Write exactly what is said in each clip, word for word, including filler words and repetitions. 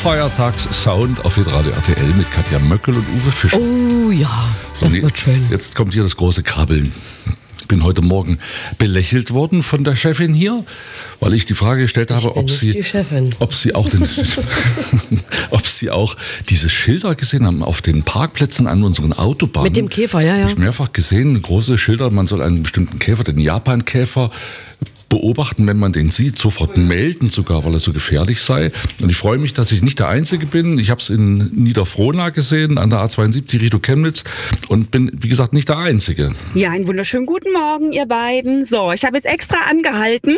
Feiertagssound auf Radio R T L mit Katja Möckel und Uwe Fischer. Oh ja, das so, wird schön. Jetzt kommt hier das große Krabbeln. Ich bin heute Morgen belächelt worden von der Chefin hier, weil ich die Frage gestellt habe, ich bin ob nicht sie, die Chefin. ob sie auch den, ob sie auch diese Schilder gesehen haben auf den Parkplätzen an unseren Autobahnen. Mit dem Käfer, ja, ja. Habe ich mehrfach gesehen, große Schilder, man soll einen bestimmten Käfer, den Japan-Käfer, beobachten, wenn man den sieht, sofort melden sogar, weil er so gefährlich sei. Und ich freue mich, dass ich nicht der Einzige bin. Ich habe es in Niederfrohna gesehen, an der A zweiundsiebzig Richtung Chemnitz und bin, wie gesagt, nicht der Einzige. Ja, einen wunderschönen guten Morgen, ihr beiden. So, ich habe jetzt extra angehalten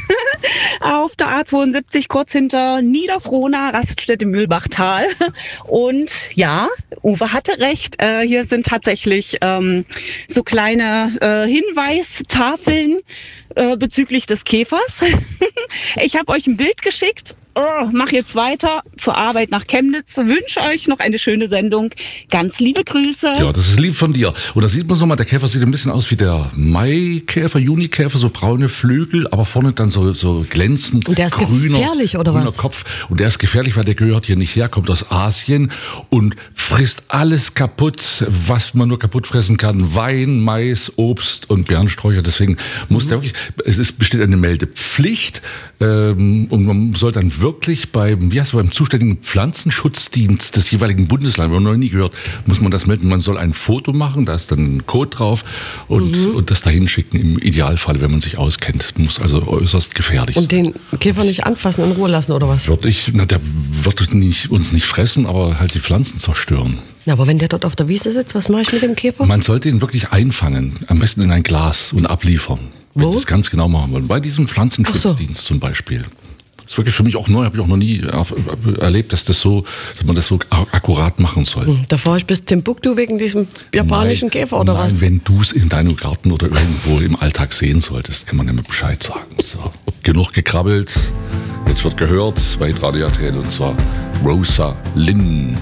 auf der A zweiundsiebzig, kurz hinter Niederfrohna, Raststätte Mühlbachtal. Und ja, Uwe hatte recht, äh, hier sind tatsächlich ähm, so kleine äh, Hinweistafeln äh, bezüglich des Käfers. Ich habe euch ein Bild geschickt. Oh, mach jetzt weiter zur Arbeit nach Chemnitz. Wünsche euch noch eine schöne Sendung. Ganz liebe Grüße. Ja, das ist lieb von dir. Und da sieht man so mal, der Käfer sieht ein bisschen aus wie der Maikäfer, Junikäfer, so braune Flügel, aber vorne dann so, so glänzend Und der ist grüner, gefährlich, oder grüner was? Kopf. Und der ist gefährlich, weil der gehört hier nicht her, kommt aus Asien und frisst alles kaputt, was man nur kaputt fressen kann. Wein, Mais, Obst und Beerensträucher. Deswegen muss mhm. der wirklich, es ist, besteht eine Meldepflicht ähm, und man soll dann wirklich beim, wie heißt es, beim zuständigen Pflanzenschutzdienst des jeweiligen Bundeslandes, wir haben noch nie gehört, muss man das melden. Man soll ein Foto machen, da ist dann ein Code drauf und, mhm. und das dahin schicken im Idealfall, wenn man sich auskennt. Muss also äußerst gefährlich Und sein. den Käfer nicht anfassen, in Ruhe lassen, oder was? Würde ich, na, der wird nicht, uns nicht fressen, aber halt die Pflanzen zerstören. Ja, aber wenn der dort auf der Wiese sitzt, was mache ich mit dem Käfer? Man sollte ihn wirklich einfangen, am besten in ein Glas und abliefern. Wenn Wo? Sie es ganz genau machen wollen. Bei diesem Pflanzenschutzdienst so. zum Beispiel. Das ist wirklich für mich auch neu, habe ich auch noch nie erlebt, dass das so, dass man das so akkurat machen soll. Hm, da fahre ich bis Timbuktu wegen diesem japanischen nein, Käfer, oder nein, was? Wenn du es in deinem Garten oder irgendwo im Alltag sehen solltest, kann man ja mal Bescheid sagen. So. Genug gekrabbelt, jetzt wird gehört bei Radio R T L und zwar Rosa Lynn.